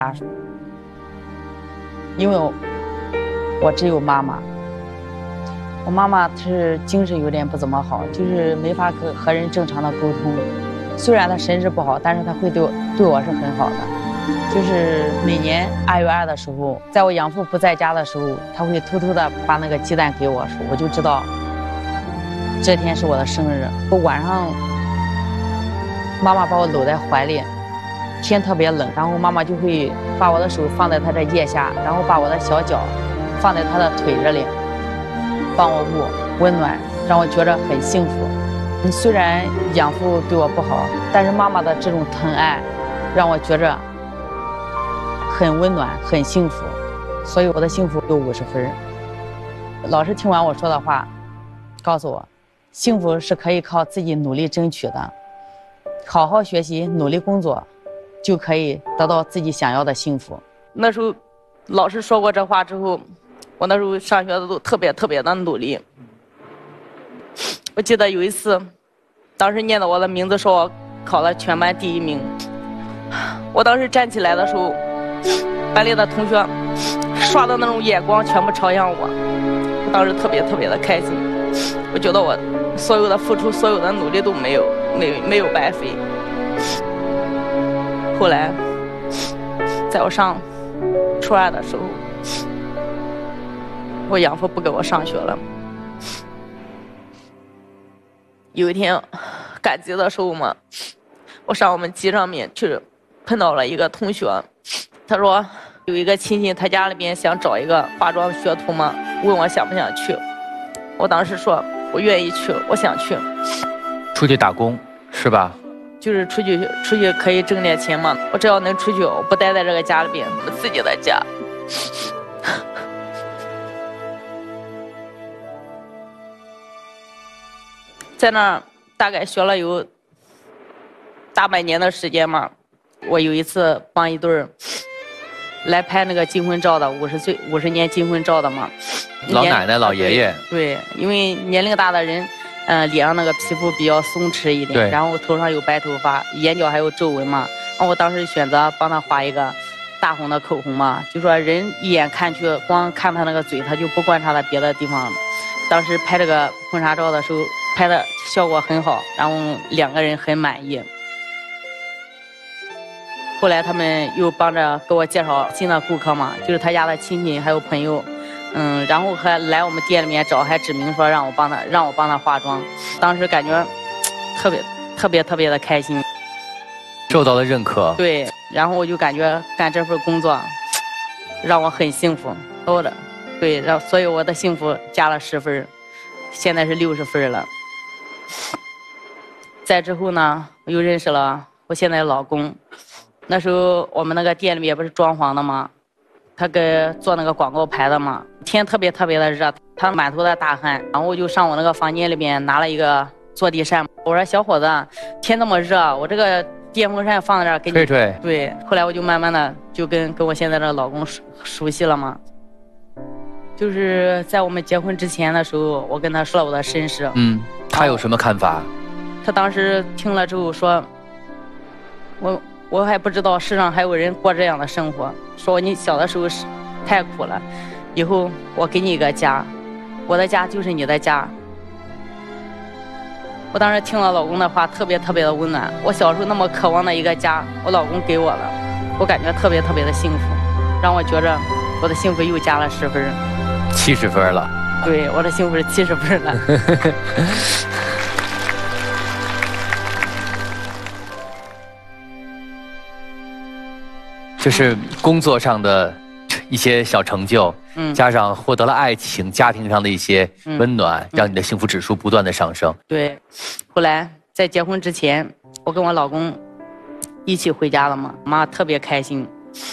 因为我只有妈妈，我妈妈是精神有点不怎么好，就是没法和人正常的沟通。虽然她神志不好，但是她会对我是很好的。就是每年2月2的时候，在我养父不在家的时候，她会偷偷的把那个鸡蛋给我，我就知道这天是我的生日。我晚上，妈妈把我搂在怀里，天特别冷，然后妈妈就会把我的手放在她的腋下，然后把我的小脚放在她的腿这里，帮我捂，温暖，让我觉得很幸福。虽然养父对我不好，但是妈妈的这种疼爱让我觉着很温暖，很幸福，所以我的幸福有50分。老师听完我说的话，告诉我，幸福是可以靠自己努力争取的，好好学习，努力工作，就可以得到自己想要的幸福。 那时候，老师说过这话之后，我那时候上学的都特别的努力。我记得有一次，当时念到我的名字，说我考了全班第1名。我当时站起来的时候，班里的同学刷的那种眼光全部朝向我，我当时特别的开心。我觉得我所有的付出，所有的努力都没有白费。后来，在我上初2的时候，我养父不给我上学了。有一天赶集的时候嘛，我上我们集上面去碰到了一个同学，他说有一个亲戚他家里边想找一个化妆学徒嘛，问我想不想去。我当时说我愿意去，我想去。 出去打工是吧？ 就是出去可以挣点钱嘛，我只要能出去，我不待在这个家里边，我们自己的家。在那儿大概学了有大半年的时间嘛。我有一次帮一对儿来拍那个金婚照的50年金婚照的嘛。 老奶奶老爷爷。 对，因为年龄大的人脸上那个皮肤比较松弛一点，然后头上有白头发，眼角还有皱纹嘛。然后我当时选择帮他画一个大红的口红嘛，就说人一眼看去，光看他那个嘴，他就不观察他别的地方。当时拍这个婚纱照的时候，拍的效果很好，然后2个人很满意。后来他们又帮着给我介绍新的顾客嘛，就是他家的亲戚还有朋友。然后还来我们店里面找，还指明说让我帮他化妆。当时感觉特别的开心， 受到了认可。 对，然后我就感觉干这份工作让我很幸福。对，所以我的幸福加了10分，现在是60分了。再之后呢，我又认识了我现在的老公。那时候我们那个店里面不是装潢的吗？他给做那个广告牌的嘛，天特别的热，他满头的大汗，然后我就上我那个房间里边拿了一个坐地扇，我说小伙子，天那么热，我这个电风扇放在这儿给你吹。 对，后来我就慢慢的就跟我现在的老公熟悉了嘛。就是在我们结婚之前的时候，我跟他说了我的身世。 他有什么看法？ 他当时听了之后说，我还不知道世上还有人过这样的生活，说你小的时候是太苦了，以后我给你一个家，我的家就是你的家。我当时听了老公的话，特别的温暖。我小时候那么渴望的一个家，我老公给我了，我感觉特别的幸福，让我觉着我的幸福又加了10分 ，70分了。 对，我的幸福是70分了。 就是工作上的一些小成就，加上获得了爱情、家庭上的一些温暖，让你的幸福指数不断的上升。 对，后来在结婚之前，我跟我老公一起回家了嘛，妈特别开心。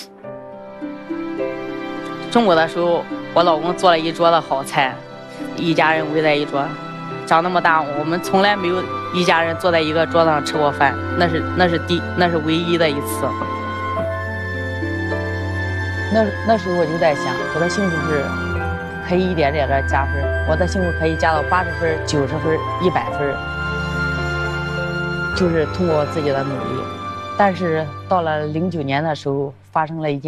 中午的时候，我老公做了一桌的好菜，一家人围在一桌，长那么大，我们从来没有一家人坐在一个桌子上吃过饭，那是唯一的一次。 那时候我就在想，我的幸福是可以一点点的加分，我的幸福可以加到80分、90分、100分，就是通过自己的努力。 但是到了09年的时候，发生了一件。